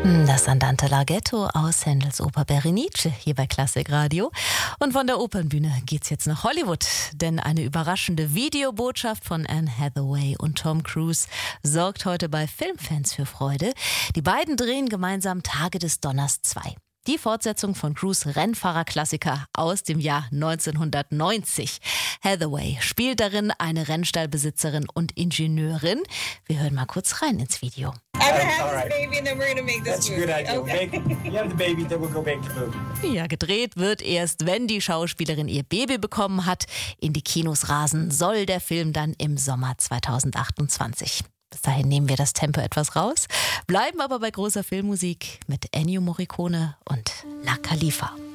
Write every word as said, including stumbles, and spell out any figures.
Das Andante Larghetto aus Händels Oper Berenice hier bei Klassik Radio. Und von der Opernbühne geht's jetzt nach Hollywood, denn eine überraschende Videobotschaft von Anne Hathaway und Tom Cruise sorgt heute bei Filmfans für Freude. Die beiden drehen gemeinsam Tage des Donners zwei. Die Fortsetzung von Cruise' Rennfahrerklassiker aus dem Jahr neunzehnhundertneunzig. Hathaway spielt darin eine Rennstallbesitzerin und Ingenieurin. Wir hören mal kurz rein ins Video. Ja, gedreht wird erst, wenn die Schauspielerin ihr Baby bekommen hat. In die Kinos rasen soll der Film dann im Sommer zweitausendachtundzwanzig. Bis dahin nehmen wir das Tempo etwas raus, bleiben aber bei großer Filmmusik mit Ennio Morricone und La Khalifa.